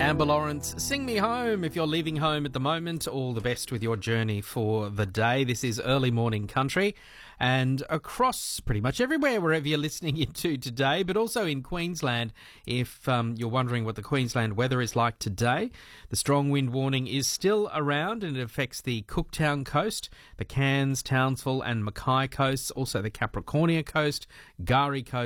Amber Lawrence, Sing Me Home. If you're leaving home at the moment, all the best with your journey for the day. This is Early Morning Country, and across pretty much everywhere, wherever you're listening into today, but also in Queensland, if you're wondering what the Queensland weather is like today. The strong wind warning is still around, and it affects the Cooktown coast, the Cairns, Townsville and Mackay coasts, also the Capricornia coast, Gari coast,